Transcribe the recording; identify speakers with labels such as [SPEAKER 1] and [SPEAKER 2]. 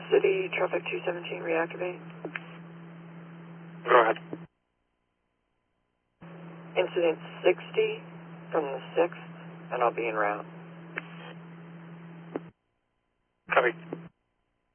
[SPEAKER 1] City, traffic 217, reactivate.
[SPEAKER 2] Go ahead.
[SPEAKER 1] Incident 60 from the 6th, and I'll be en route.
[SPEAKER 2] Copy.